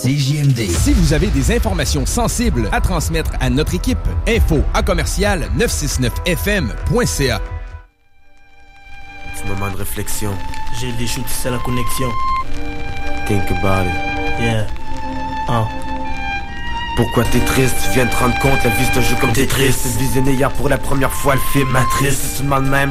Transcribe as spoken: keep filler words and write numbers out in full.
C J M D. Si vous avez des informations sensibles à transmettre à notre équipe, info à commercial neuf cent soixante-neuf F M point C A. Petit moment de réflexion. J'ai des shoots, c'est la connexion. Think about it. Yeah. Uh. Pourquoi t'es triste? Tu viens de te rendre compte, la vie c'est un jeu comme t'es triste. Visionné hier pour la première fois le film Matrice. C'est seulement le même